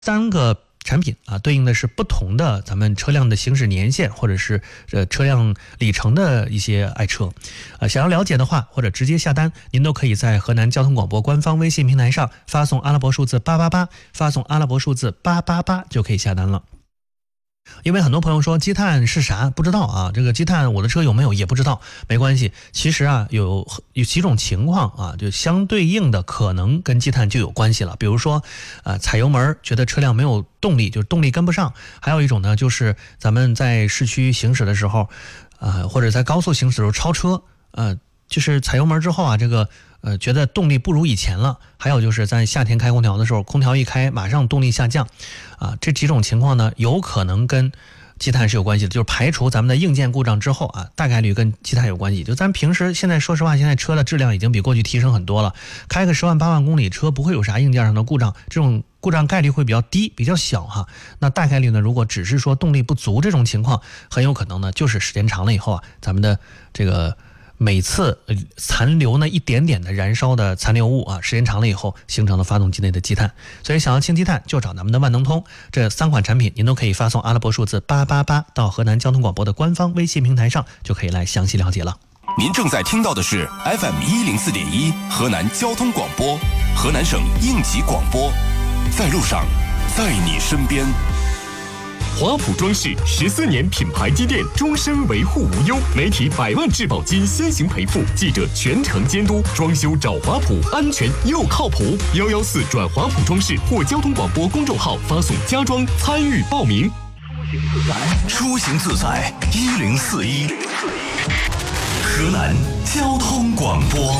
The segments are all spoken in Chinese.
3个产品啊，对应的是不同的咱们车辆的行驶年限或者是车辆里程的一些爱车，想要了解的话或者直接下单，您都可以在河南交通广播官方微信平台上发送阿拉伯数字888，发送阿拉伯数字888就可以下单了。因为很多朋友说积碳是啥不知道啊，这个积碳我的车有没有也不知道，没关系，其实啊有几种情况啊，就相对应的可能跟积碳就有关系了。比如说踩油门觉得车辆没有动力，就是动力跟不上；还有一种呢，就是咱们在市区行驶的时候或者在高速行驶的时候超车，就是踩油门之后啊，这个觉得动力不如以前了。还有就是在夏天开空调的时候，空调一开马上动力下降这几种情况呢有可能跟积碳是有关系的，就是排除咱们的硬件故障之后大概率跟积碳有关系。就咱平时现在说实话，现在车的质量已经比过去提升很多了，开个10万8万公里车不会有啥硬件上的故障，这种故障概率会比较低比较小哈。那大概率呢，如果只是说动力不足这种情况，很有可能呢就是时间长了以后咱们的这个每次残留那一点点的燃烧的残留物时间长了以后形成了发动机内的积碳。所以想要清积碳就找咱们的万能通，这3款产品您都可以发送阿拉伯数字888到河南交通广播的官方微信平台上，就可以来详细了解了。 您正在听到的是 FM104.1 河南交通广播，河南省应急广播，在路上，在你身边。 华普装饰14年品牌积淀，终身维护无忧，媒体100万质保金先行赔付，记者全程监督，装修找华普，安全又靠谱。114转华普装饰或交通广播公众号发送家装参与报名。 出行自在1041，河南交通广播。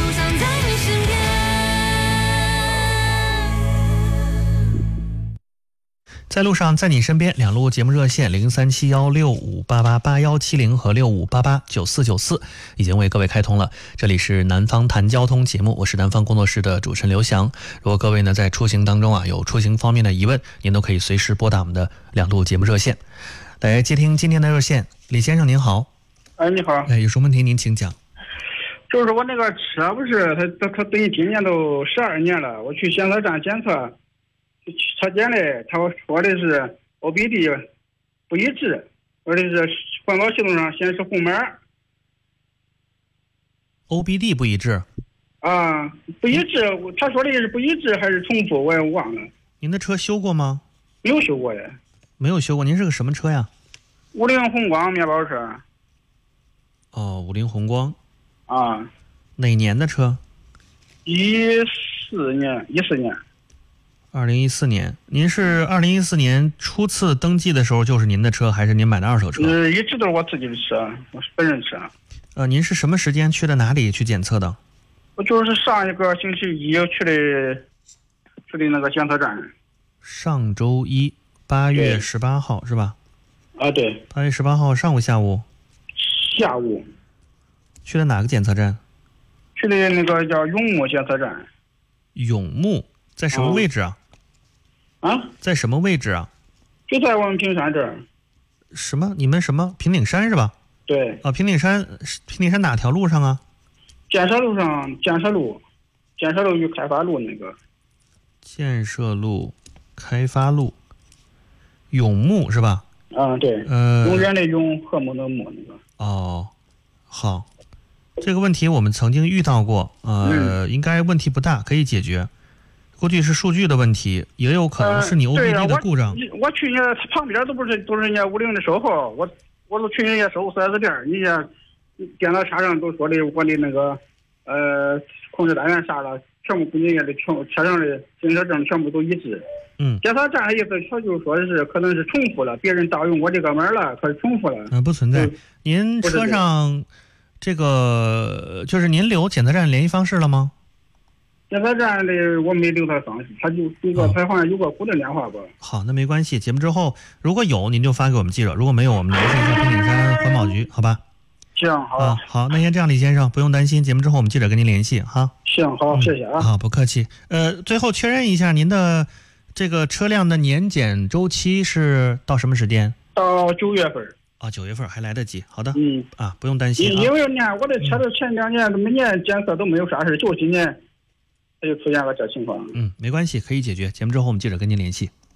在路上，在你身边，两路节目热线037165888170和65889494已经为各位开通了。这里是南方谈交通节目，我是南方工作室的主持人刘翔。如果各位呢在出行当中有出行方面的疑问，您都可以随时拨打我们的两路节目热线。来接听今天的热线，李先生您好。 你好。 有什么问题您请讲。 就是我那个车不是他等于今年都12年了，我去检测站检测。车检嘞，他说的是 OBD 不一致，而且是环保系统上显示红码。 OBD 不一致？ 不一致，他说的是不一致还是重复，我也忘了。 您的车修过吗？ 没有修过耶。 没有修过，您是个什么车呀 ？50宏光面包车。 50宏光。 哪年的车 ？14年。 2014年，您是2014年初次登记的时候就是您的车，还是您买的二手车？ 一直都是我自己的车，我是本人车。 您是什么时间去的哪里去检测的？ 我就是上一个星期一去的那个检测站。 上周一，8月18号是吧？ 对。 8月18号上午下午？ 下午。 去的哪个检测站？ 去的那个叫永木检测站。 永木在什么位置在什么位置啊？ 就在我们平山这儿。 什么？你们什么？平顶山是吧？ 对。 平顶山哪条路上啊？ 建设路与开发路那个。 建设路、开发路，永木是吧？ 对。永远的永，和睦的睦那个。 好，这个问题我们曾经遇到过，应该问题不大，可以解决。估计是数据的问题，也有可能是你 OBD 的故障。 我去年旁边都是人家50的售后，我都去人家售后 4S 店，人家电脑插上都说的我的那个控制单元啥了，全部跟人家的车上的行车证全部都一致。检测站的意思，他就说的是可能是重复了，别人盗用我这个门了，可是重复了。 不存在。您车上这个就是您留检测站联系方式了吗？ 检测站的我没留他方式，他就他好像有个固定电话吧。 好，那没关系。节目之后如果有您就发给我们记者，如果没有我们联系一下平顶山环保局，好吧？ 行，好。 好，那先这样，李先生不用担心，节目之后我们记者跟您联系哈。 行，好，谢谢啊。 好，不客气。最后确认一下您的这个车辆的年检周期是到什么时间？ 到9月份。 9月份还来得及。好的。不用担心。 因为我的车的前2年每年检测都没有啥事，就今年它就出现了这情况。 没关系，可以解决。节目之后我们记者跟您联系。